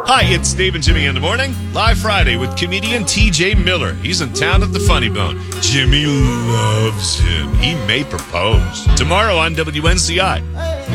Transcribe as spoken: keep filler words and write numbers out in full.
Hi, it's Dave and Jimmy in the morning. Live Friday with comedian T J Miller. He's in town at the Funny Bone. Jimmy loves him. He may propose. Tomorrow on W N C I.